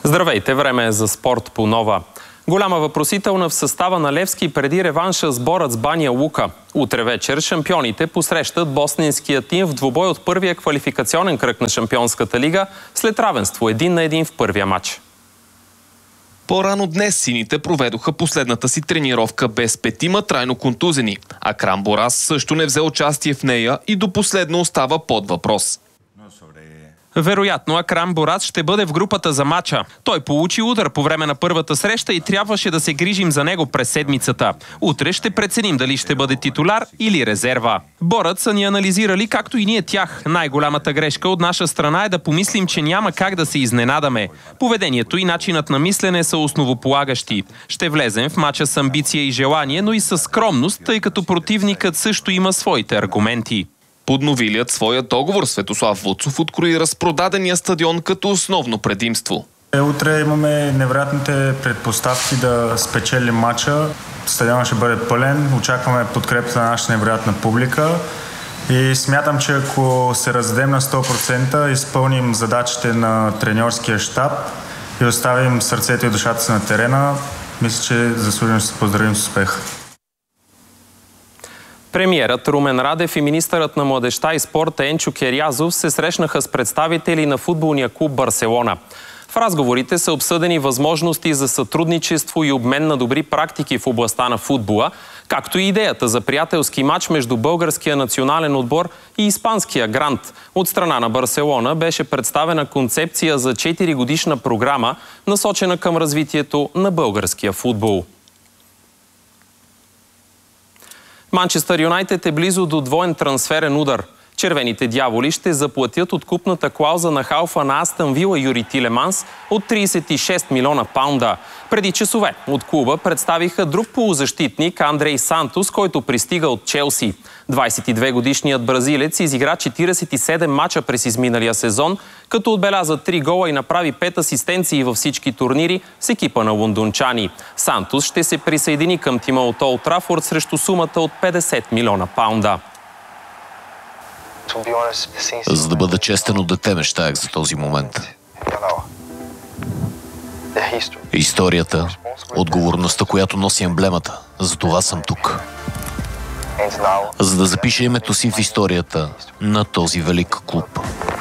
Здравейте, време е за спорт по Нова. Голяма въпросителна в състава на Левски преди реванша с Борец Баня Лука. Утре вечер шампионите посрещат босненския тим в двубой от първия квалификационен кръг на Шампионската лига след равенство 1-1 в първия матч. По-рано днес сините проведоха последната си тренировка без петима трайно контузени, а Акрам Борас също не взе участие в нея и до последно остава под въпрос. Вероятно Акрам Борас ще бъде в групата за матча. Той получи удар по време на първата среща и трябваше да се грижим за него през седмицата. Утре ще преценим дали ще бъде титуляр или резерва. Борът са ни анализирали, както и ние тях. Най-голямата грешка от наша страна е да помислим, че няма как да се изненадаме. Поведението и начинът на мислене са основополагащи. Ще влезем в матча с амбиция и желание, но и с скромност, тъй като противникът също има своите аргументи. Подновилият своя договор Светослав Вуцов открои разпродадения стадион като основно предимство. Утре имаме невероятните предпоставки да спечелим матча. Стадионът ще бъде пълен. Очакваме подкрепата на нашата невероятна публика. И смятам, че ако се раздадем на 100%, изпълним задачите на треньорския щаб и оставим сърцето и душата си на терена, мисля, че заслужим да се поздравим с успех. Премиерът Румен Радев и министърът на младежта и спорта Енчо Керязов се срещнаха с представители на футболния клуб Барселона. В разговорите са обсъдени възможности за сътрудничество и обмен на добри практики в областта на футбола, както и идеята за приятелски матч между българския национален отбор и испанския Грант. От страна на Барселона беше представена концепция за 4-годишна програма, насочена към развитието на българския футбол. Манчестър Юнайтед е близо до двоен трансферен удар. Червените дяволи ще заплатят откупната клауза на халфа на Астън Вила Юри Тилеманс от 36 милиона паунда. Преди часове от клуба представиха друг полузащитник Андрей Сантос, който пристига от Челси. 22-годишният бразилец изигра 47 мача през изминалия сезон, като отбеляза 3 гола и направи 5 асистенции във всички турнири с екипа на лондончани. Сантос ще се присъедини към тима от Олд Трафорд срещу сумата от 50 милиона паунда. За да бъда честен, от дете мечтаях за този момент. Историята, отговорността, която носи емблемата. За това съм тук. За да запиша името си в историята на този велик клуб.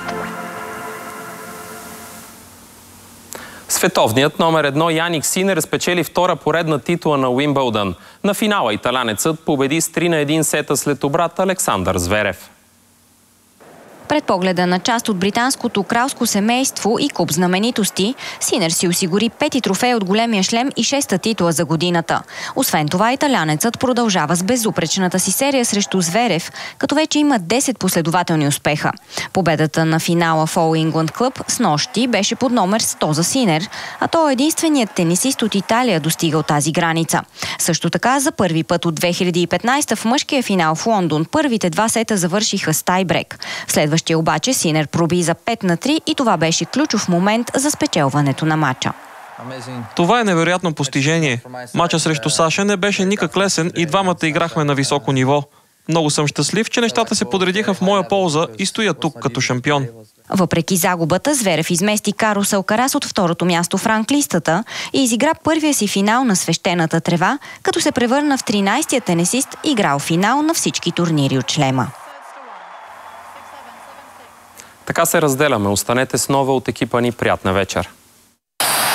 Световният номер 1 Яник Синер спечели втора поредна титла на Уимбълдън. На финала италянецът победи с 3-1 сета след обрат Александър Зверев. Пред погледа на част от британското кралско семейство и куп знаменитости, Синер си осигури 5 трофеи от големия шлем и 6-та титла за годината. Освен това, италянецът продължава с безупречната си серия срещу Зверев, като вече има 10 последователни успеха. Победата на финала в All England Club с нощи беше под номер 100 за Синер, а той е единственият тенисист от Италия достигал тази граница. Също така, за първи път от 2015 в мъжкия финал в Лондон първите 2 сета завършиха с тайбрек. Обаче Синер проби за 5-3 и това беше ключов момент за спечелването на матча. Това е невероятно постижение. Матча срещу Саша не беше никак лесен и двамата играхме на високо ниво. Много съм щастлив, че нещата се подредиха в моя полза и стоя тук като шампион. Въпреки загубата, Зверев измести Карлос Алкарас от второто място в ранглистата и изигра първия си финал на свещената трева, като се превърна в 13-тия тенисист, играл финал на всички турнири от шлема. Така се разделяме. Останете с Нова от екипа ни. Приятна вечер!